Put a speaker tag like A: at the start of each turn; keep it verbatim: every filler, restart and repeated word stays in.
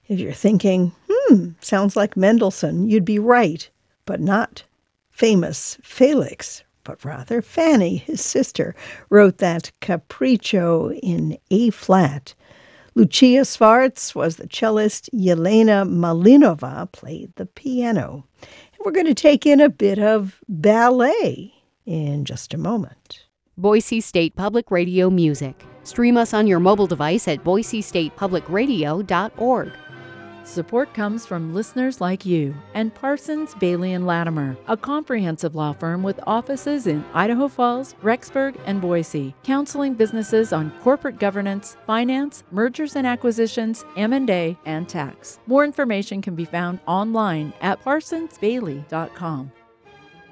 A: If you're thinking, hmm, sounds like Mendelssohn, you'd be right, but not famous Felix, but rather Fanny, his sister, wrote that capriccio in A-flat. Lucia Svarts was the cellist. Yelena Malinova played the piano. And we're going to take in a bit of ballet in just a moment.
B: Boise State Public Radio music. Stream us on your mobile device at boise state public radio dot org.
C: Support comes from listeners like you and Parsons, Bailey and Latimer, a comprehensive law firm with offices in Idaho Falls, Rexburg, and Boise, counseling businesses on corporate governance, finance, mergers and acquisitions, M and A, and tax. More information can be found online at parsons bailey dot com.